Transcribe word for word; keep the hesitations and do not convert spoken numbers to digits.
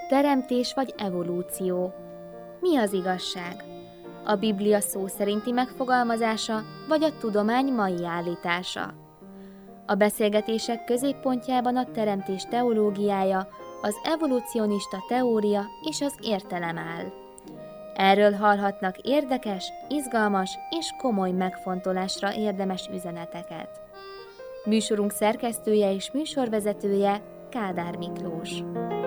Teremtés vagy evolúció? Mi az igazság? A Biblia szó szerinti megfogalmazása, vagy a tudomány mai állítása? A beszélgetések középpontjában a teremtés teológiája, az evolucionista teória és az értelem áll. Erről hallhatnak érdekes, izgalmas és komoly megfontolásra érdemes üzeneteket. Műsorunk szerkesztője és műsorvezetője Kádár Miklós.